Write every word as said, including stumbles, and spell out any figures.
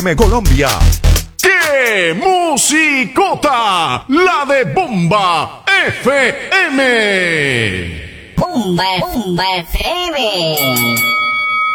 Me Colombia. ¡Qué musicota! La de Bomba F M. Bomba, Bomba F M.